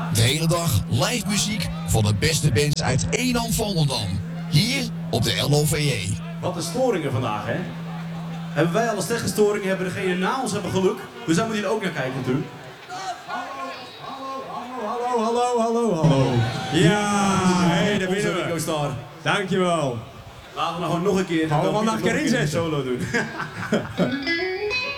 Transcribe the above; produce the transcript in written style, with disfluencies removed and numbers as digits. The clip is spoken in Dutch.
De hele dag live muziek van de beste bands uit Eenam Volendam. Hier op de LOVJ. Wat een storingen vandaag, hè? Hebben wij alle slechte storingen, hebben degene na ons hebben geluk. Dus daar moet je er ook naar kijken natuurlijk. Hallo. Ja, hey, daar binnen we. Rico Star. Dankjewel. Laten we nou gewoon nog een keer. Gaan we wel nog een keer inzetten. Solo doen.